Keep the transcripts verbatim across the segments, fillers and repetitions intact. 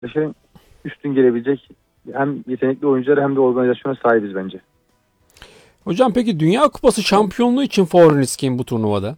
Beşiktaş'ın üstün gelebilecek hem yetenekli oyuncuları hem de organizasyona sahibiz bence. Hocam peki Dünya Kupası şampiyonluğu için favoriniz kim bu turnuvada?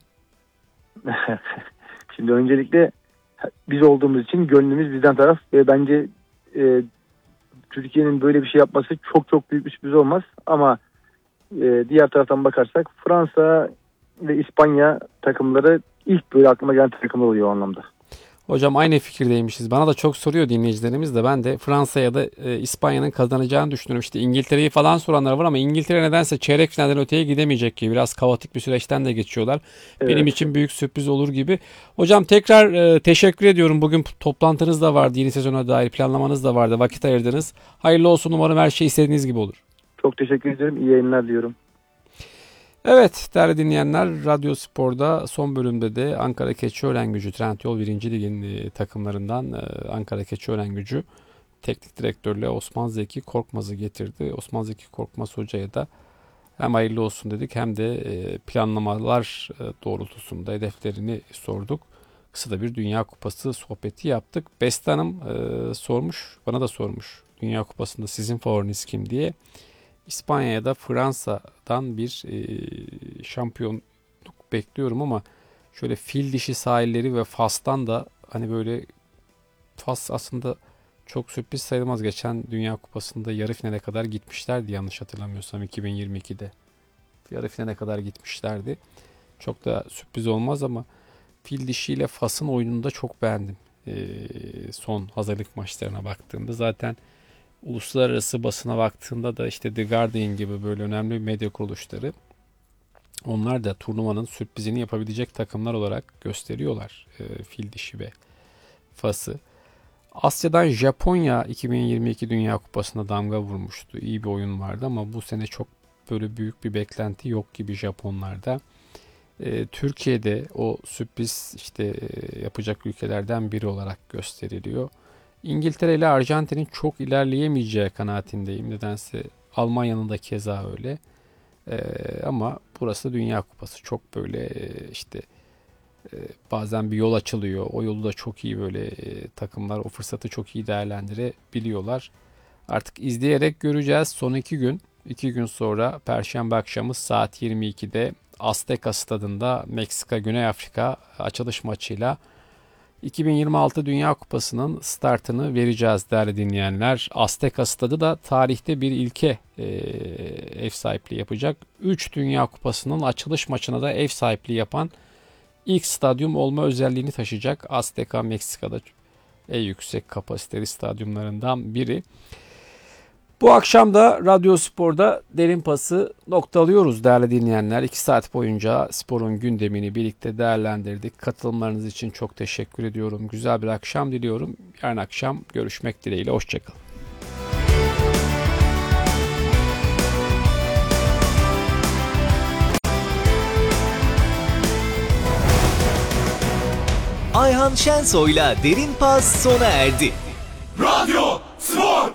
Şimdi öncelikle biz olduğumuz için gönlümüz bizden taraf ve bence e, Türkiye'nin böyle bir şey yapması çok çok büyük bir sürpriz olmaz. Ama e, diğer taraftan bakarsak Fransa ve İspanya takımları ilk böyle aklıma gelen takımlar oluyor o anlamda. Hocam aynı fikirdeymişiz. Bana da çok soruyor dinleyicilerimiz de. Ben de Fransa ya da e, İspanya'nın kazanacağını düşünüyorum. İşte İngiltere'yi falan soranlar var ama İngiltere nedense çeyrek finalden öteye gidemeyecek gibi. Biraz kaotik bir süreçten de geçiyorlar. Evet. Benim için büyük sürpriz olur gibi. Hocam tekrar e, teşekkür ediyorum. Bugün toplantınız da vardı. Yeni sezona dair planlamanız da vardı. Vakit ayırdınız. Hayırlı olsun. Umarım her şey istediğiniz gibi olur. Çok teşekkür ederim. İyi yayınlar diyorum. Evet değerli dinleyenler, Radyo Spor'da son bölümde de Ankara Keçiören Trendyol birinci Lig'in takımlarından Ankara Keçiören teknik direktörle Osman Zeki Korkmaz'ı getirdi. Osman Zeki Korkmaz hocaya da hem hayırlı olsun dedik hem de planlamalar doğrultusunda hedeflerini sorduk. Kısa da bir Dünya Kupası sohbeti yaptık. Beste Hanım sormuş, bana da sormuş Dünya Kupası'nda sizin favoriniz kim diye. İspanya ya da Fransa'dan bir e, şampiyonluk bekliyorum ama şöyle fil dişi sahilleri ve Fas'tan da hani böyle Fas aslında çok sürpriz sayılmaz. Geçen Dünya Kupası'nda yarı finale kadar gitmişlerdi yanlış hatırlamıyorsam iki bin yirmi ikide. Yarı finale kadar gitmişlerdi. Çok da sürpriz olmaz ama fil dişiyle Fas'ın oyununu da çok beğendim. E, son hazırlık maçlarına baktığımda zaten uluslararası basına baktığında da işte The Guardian gibi böyle önemli medya kuruluşları onlar da turnuvanın sürprizini yapabilecek takımlar olarak gösteriyorlar e, fil dişi ve Fas'ı. Asya'dan Japonya iki bin yirmi iki Dünya Kupası'nda damga vurmuştu. İyi bir oyun vardı ama bu sene çok böyle büyük bir beklenti yok gibi Japonlarda. E, Türkiye'de o sürpriz işte e, yapacak ülkelerden biri olarak gösteriliyor. İngiltere ile Arjantin'in çok ilerleyemeyeceği kanaatindeyim. Nedense Almanya'nın da keza öyle. Ee, ama burası Dünya Kupası. Çok böyle işte e, bazen bir yol açılıyor. O yolu da çok iyi böyle e, takımlar o fırsatı çok iyi değerlendirebiliyorlar. Artık izleyerek göreceğiz. Son iki gün, iki gün sonra Perşembe akşamı saat yirmi ikide Azteca Stadında Meksika Güney Afrika açılış maçıyla iki bin yirmi altı Dünya Kupası'nın startını vereceğiz değerli dinleyenler. Azteca Stadı da tarihte bir ilke e, ev sahipliği yapacak. üç Dünya Kupası'nın açılış maçına da ev sahipliği yapan ilk stadyum olma özelliğini taşıyacak. Azteca Meksika'da en yüksek kapasiteli stadyumlarından biri. Bu akşam da Radyo Spor'da derin pası noktalıyoruz değerli dinleyenler. iki saat boyunca sporun gündemini birlikte değerlendirdik. Katılımlarınız için çok teşekkür ediyorum. Güzel bir akşam diliyorum. Yarın akşam görüşmek dileğiyle. Hoşçakalın. Ayhan Şensoy'la Derin Pas sona erdi. Radyo Spor.